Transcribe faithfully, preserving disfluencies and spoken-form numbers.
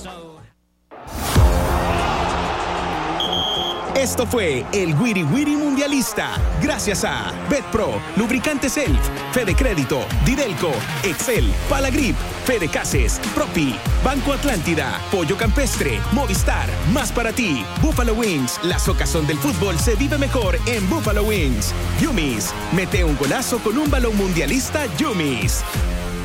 Esto fue el Wiri Wiri Mundialista, gracias a BetPro, Lubricantes Elf, Fede Crédito, Didelco, Excel, Palagrip, Fede Cases, Propi, Banco Atlántida, Pollo Campestre, Movistar, más para ti, Buffalo Wings, la socazón del fútbol se vive mejor en Buffalo Wings. Yumis, mete un golazo con un balón mundialista Yumis.